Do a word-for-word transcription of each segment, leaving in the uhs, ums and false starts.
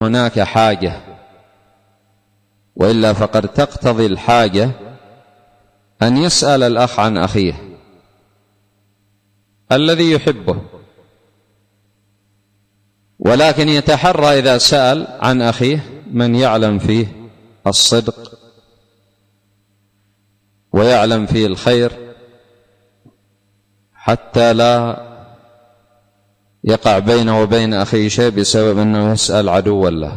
هناك حاجة، وإلا فقد تقتضي الحاجة أن يسأل الأخ عن أخيه الذي يحبه، ولكن يتحرى إذا سأل عن أخيه من يعلم فيه الصدق ويعلم فيه الخير، حتى لا يقع بينه وبين أخيه شيء بسبب أنه يسأل عدوا له.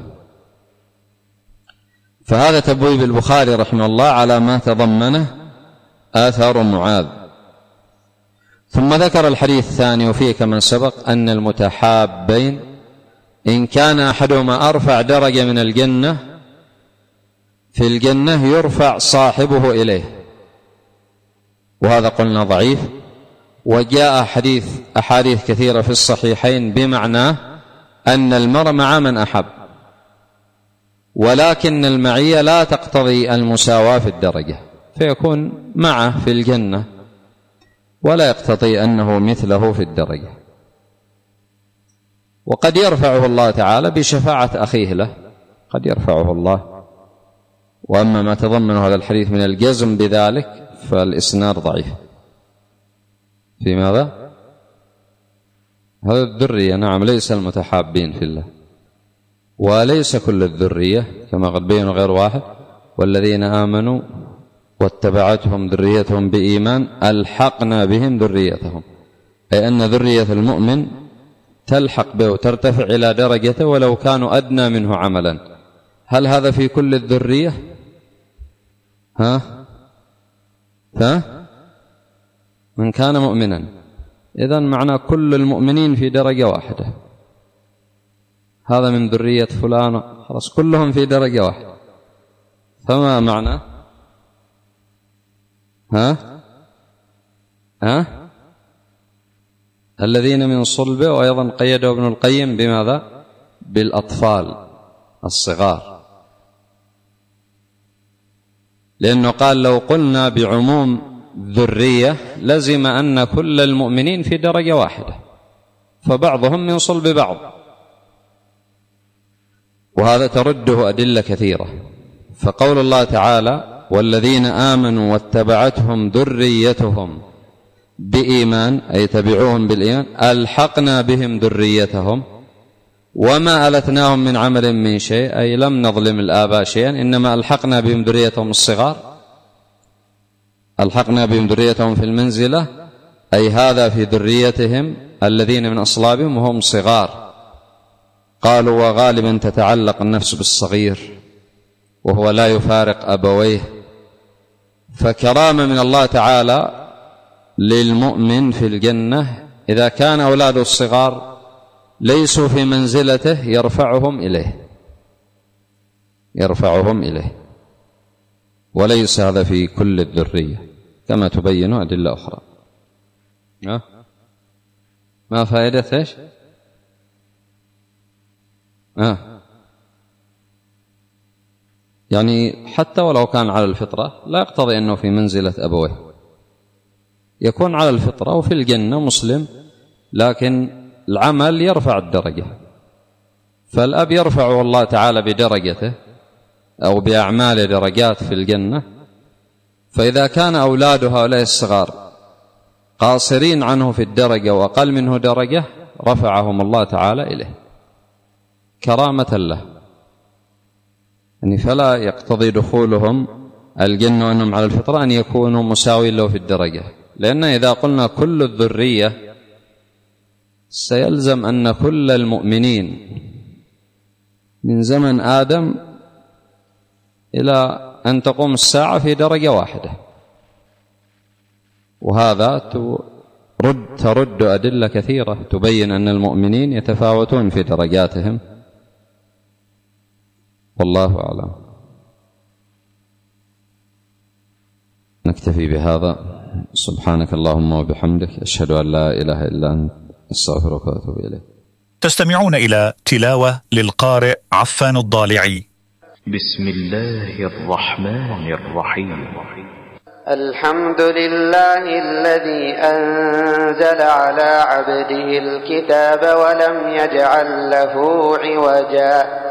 فهذا تبويب البخاري رحمه الله على ما تضمنه آثار معاذ. ثم ذكر الحديث الثاني وفيه كما سبق أن المتحابين إن كان أحدهما أرفع درجة من الجنة في الجنة يرفع صاحبه إليه، وهذا قلنا ضعيف. وجاء حديث أحاديث كثيرة في الصحيحين بمعنى أن المرء مع من أحب، ولكن المعية لا تقتضي المساواة في الدرجة، فيكون معه في الجنة ولا يقتضي أنه مثله في الدرجة. وقد يرفعه الله تعالى بشفاعة أخيه له، قد يرفعه الله. وأما ما تضمن هذا الحديث من الجزم بذلك فالإسناد ضعيف. في ماذا؟ هذا الذرية، نعم، ليس المتحابين في الله، وليس كل الذرية كما قد بين غير واحد. والذين آمنوا واتبعتهم ذريتهم بإيمان ألحقنا بهم ذريتهم، أي أن ذرية المؤمن تلحق به وترتفع إلى درجته ولو كانوا أدنى منه عملا. هل هذا في كل الذرية؟ ها؟ ها؟ من كان مؤمنا، إذن معنى كل المؤمنين في درجة واحدة. هذا من ذرية فلان، خلاص كلهم في درجة واحدة. فما معنى؟ ها؟ ها؟ الذين من صلبه. وأيضا قيده ابن القيم بماذا؟ بالأطفال الصغار، لأنه قال لو قلنا بعموم ذرية لزم أن كل المؤمنين في درجة واحدة، فبعضهم من صلب بعض، وهذا ترده أدلة كثيرة. فقول الله تعالى والذين آمنوا واتبعتهم ذريتهم بإيمان، أي تبعوهم بالإيمان، ألحقنا بهم ذريتهم وما ألتناهم من عمل من شيء، أي لم نظلم الآباء شيئا، إنما ألحقنا بهم ذريتهم الصغار، ألحقنا بهم ذريتهم في المنزلة، أي هذا في ذريتهم الذين من أصلابهم وهم صغار. قالوا وغالبا تتعلق النفس بالصغير وهو لا يفارق أبويه. فكرامة من الله تعالى للمؤمن في الجنة إذا كان أولاده الصغار ليسوا في منزلته يرفعهم إليه، يرفعهم إليه، وليس هذا في كل الذرية كما تبين أدلة أخرى. أه؟ ما فائدة إيش؟ أه؟ يعني حتى ولو كان على الفطرة لا يقتضي أنه في منزلة أبويه، يكون على الفطرة وفي الجنة مسلم، لكن العمل يرفع الدرجة. فالأب يرفعه الله تعالى بدرجته أو بأعمال درجات في الجنة. فإذا كان أولاد هؤلاء الصغار قاصرين عنه في الدرجة وأقل منه درجة رفعهم الله تعالى إليه كرامة له، يعني فلا يقتضي دخولهم الجنة وأنهم على الفطرة أن يكونوا مساوين له في الدرجة، لأن إذا قلنا كل الذرية سيلزم أن كل المؤمنين من زمن آدم إلى أن تقوم الساعة في درجة واحدة، وهذا ترد, ترد أدلة كثيرة تبين أن المؤمنين يتفاوتون في درجاتهم، والله أعلم. نكتفي بهذا. سبحانك اللهم وبحمدك، أشهد أن لا إله إلا أنت، أستغفرك وأتوب إليك. تستمعون إلى تلاوة للقارئ عفان الضالعي. بسم الله الرحمن الرحيم. الحمد لله الذي أنزل على عبده الكتاب ولم يجعل له عوجا